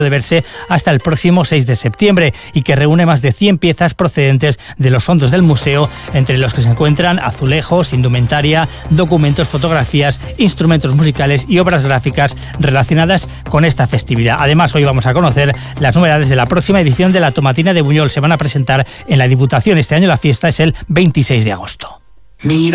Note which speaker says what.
Speaker 1: de verse hasta el próximo 6 de septiembre y que reúne más de 100 piezas procedentes de los fondos del museo, entre los que se encuentran azulejos, indumentaria, documentos, fotografías, instrumentos musicales y obras gráficas relacionadas con esta festividad. Además, hoy vamos a conocer las novedades de la próxima edición de la Tomatina de Buñol. Se van a presentar en la Diputación. Este año la fiesta es el 26 de agosto.